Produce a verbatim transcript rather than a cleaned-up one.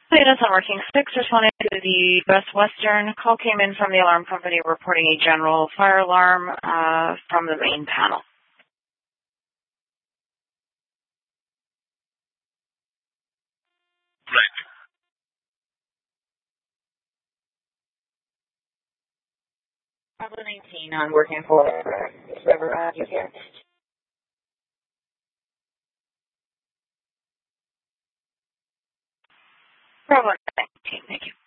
Hi, that's not working. Six responding to the Best Western. Call came in from the alarm company reporting a general fire alarm uh, from the main panel. Right. Bravo nineteen on working for River uh, here. Bravo nineteen, thank you.